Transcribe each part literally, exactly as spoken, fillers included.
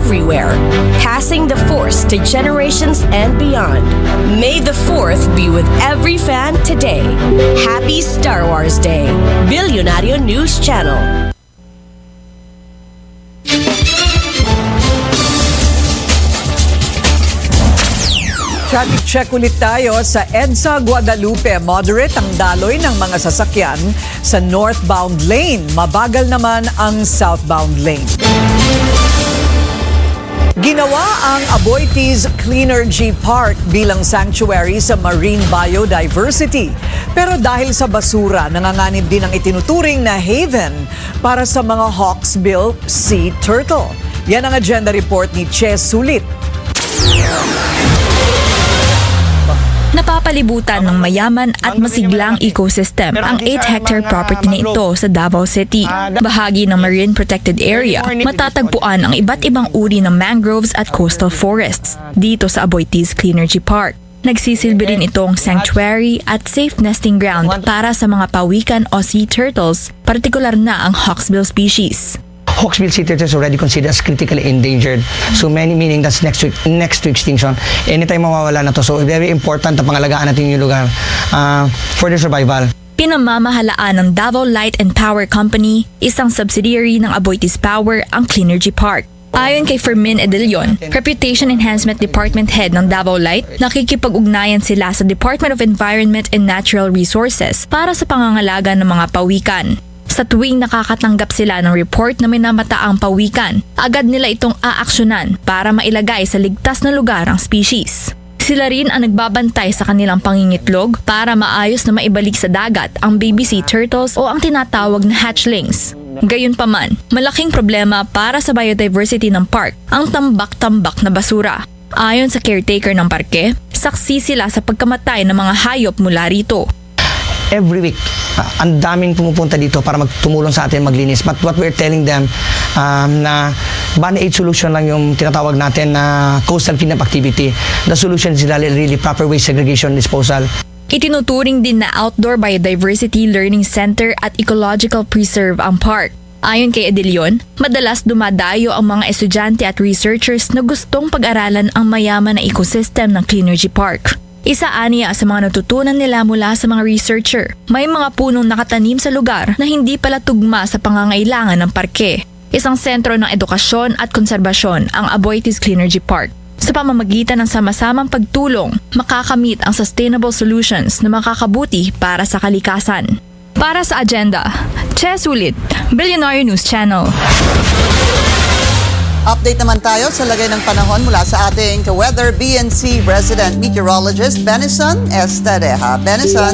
everywhere, passing the force to generations and beyond. May the fourth be with every fan today. Happy Star Wars Day. Billionario News Channel. Traffic check ulit tayo sa EDSA Guadalupe. Moderate ang daloy ng mga sasakyan sa northbound lane. Mabagal naman ang southbound lane. Ginawa ang Aboitiz Cleanergy Park bilang sanctuary sa marine biodiversity. Pero dahil sa basura, nanganganib din ang itinuturing na haven para sa mga hawksbill sea turtle. Yan ang agenda report ni Che Sulit. Napapalibutan ng mayaman at masiglang ecosystem ang eight hectare property na ito sa Davao City. Bahagi ng Marine Protected Area, matatagpuan ang iba't ibang uri ng mangroves at coastal forests dito sa Aboitiz Cleanergy Park. Nagsisilbi rin itong sanctuary at safe nesting ground para sa mga pawikan o sea turtles, partikular na ang hawksbill species. Hawksbill sea turtle is already considered as critically endangered. So many meaning that's next to, next to extinction. Anytime mawawala na to. So very important na pangalagaan natin yung lugar uh, for their survival. Pinamamahalaan ng Davao Light and Power Company, isang subsidiary ng Aboitiz Power, ang Cleanergy Park. Ayon kay Fermin Edilion, Reputation Enhancement Department Head ng Davao Light, nakikipag-ugnayan sila sa Department of Environment and Natural Resources para sa pangangalaga ng mga pawikan. Sa tuwing nakakatanggap sila ng report na may namataang pawikan, agad nila itong aaksyonan para mailagay sa ligtas na lugar ang species. Sila rin ang nagbabantay sa kanilang pangingitlog para maayos na maibalik sa dagat ang baby sea turtles o ang tinatawag na hatchlings. Gayunpaman, malaking problema para sa biodiversity ng park ang tambak-tambak na basura. Ayon sa caretaker ng parke, saksi sila sa pagkamatay ng mga hayop mula rito. Every week, uh, ang daming pumupunta dito para magtumulong sa atin maglinis. But what we're telling them, um, na Band aid solution lang yung tinatawag natin na coastal cleanup activity. The solution is really, really proper waste segregation disposal. Itinuturing din na outdoor biodiversity learning center at ecological preserve ang park. Ayon kay Edilion, madalas dumadayo ang mga estudyante at researchers na gustong pag-aralan ang mayaman na ecosystem ng Cleanergy Park. Isa aniya sa mga natutunan nila mula sa mga researcher, may mga punong nakatanim sa lugar na hindi pala tugma sa pangangailangan ng parke. Isang sentro ng edukasyon at konserbasyon ang Aboitiz Cleanergy Park. Sa pamamagitan ng sama-samang pagtulong, makakamit ang sustainable solutions na makakabuti para sa kalikasan. Para sa agenda, Che Sulit, Billionario News Channel. Update naman tayo sa lagay ng panahon mula sa ating ka-weather B N C resident meteorologist Benison Estadeja. Benison.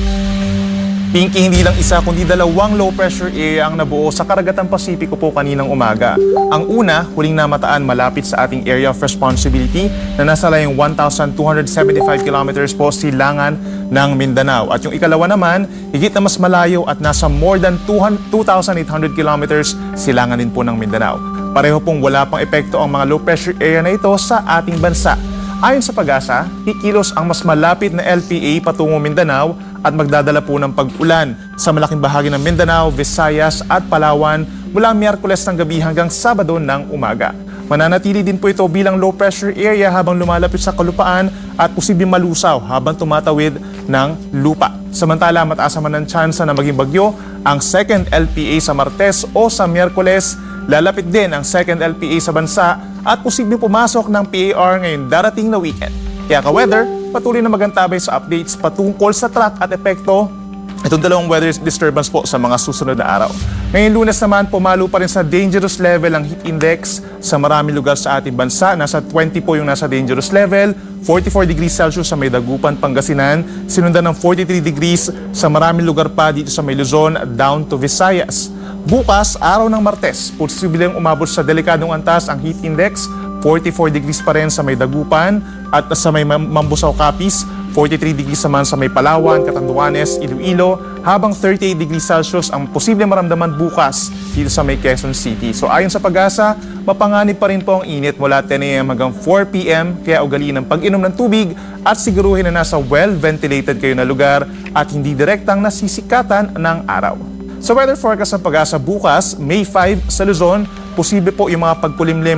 Pinky, hindi lang isa kundi dalawang low pressure area ang nabuo sa Karagatang Pasipiko po kaninang umaga. Ang una, huling namataan malapit sa ating area of responsibility na nasa layong one thousand two hundred seventy-five kilometers po silangan ng Mindanao. At yung ikalawa naman, higit na mas malayo at nasa more than two thousand eight hundred kilometers silangan din po ng Mindanao. Pareho pong wala pang epekto ang mga low pressure area na ito sa ating bansa. Ayon sa Pag-asa, kikilos ang mas malapit na L P A patungo Mindanao at magdadala po ng pag-ulan sa malaking bahagi ng Mindanao, Visayas at Palawan mula Miyerkules ng gabi hanggang Sabado ng umaga. Mananatili din po ito bilang low pressure area habang lumalapit sa kalupaan at posibleng malusaw habang tumatawid ng lupa. Samantala, mataas naman ang tsansa na maging bagyo ang second L P A sa Martes o sa Miyerkules. Lalapit din ang second L P A sa bansa at posibleng pumasok ng P A R ngayong darating na weekend. Kaya ka-weather, patuloy na magantabay sa updates patungkol sa track at epekto itong dalawang weather disturbance po sa mga susunod na araw. Ngayong Lunes naman, pumalo pa rin sa dangerous level ang heat index sa maraming lugar sa ating bansa. Nasa twenty po yung nasa dangerous level, forty-four degrees Celsius sa May Dagupan, Pangasinan, sinundan ng forty-three degrees sa maraming lugar pa dito sa May Luzon down to Visayas. Bukas, araw ng Martes, posibleng umabot sa delikadong antas ang heat index, forty-four degrees pa rin sa May Dagupan at sa May Mambusaw, Capiz, forty-three degrees naman sa May Palawan, Catanduanes, Iloilo, habang thirty-eight degrees Celsius ang posibleng maramdaman bukas dito sa May Quezon City. So ayon sa Pag-asa, mapanganib pa rin po ang init mula ten A M hanggang four P M kaya ugaliin ang pag-inom ng tubig at siguruhin na nasa well-ventilated kayo na lugar at hindi direktang nasisikatan ng araw. Sa weather forecast ng Pag-asa bukas, May five sa Luzon, posible po yung mga pagkulimlim